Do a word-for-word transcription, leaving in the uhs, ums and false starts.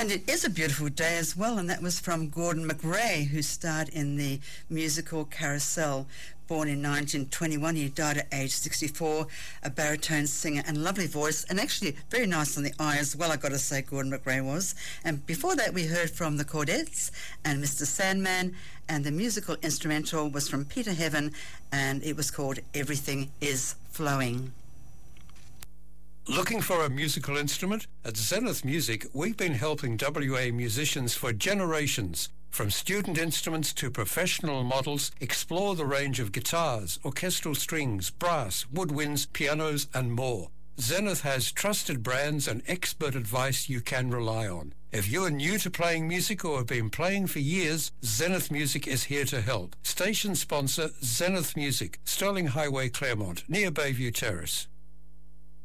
And it is a beautiful day as well, and that was from Gordon McRae, who starred in the musical Carousel. Born in nineteen twenty-one, he died at age sixty-four, a baritone singer and lovely voice, and actually very nice on the eye as well, I've got to say, Gordon McRae was. And before that, we heard from the Chordettes and Mister Sandman, and the musical instrumental was from Peter Heaven, and it was called Everything Is Flowing. Looking for a musical instrument? At Zenith Music, we've been helping W A musicians for generations. From student instruments to professional models, explore the range of guitars, orchestral strings, brass, woodwinds, pianos, and more. Zenith has trusted brands and expert advice you can rely on. If you are new to playing music or have been playing for years, Zenith Music is here to help. Station sponsor Zenith Music, Sterling Highway, Claremont, near Bayview Terrace.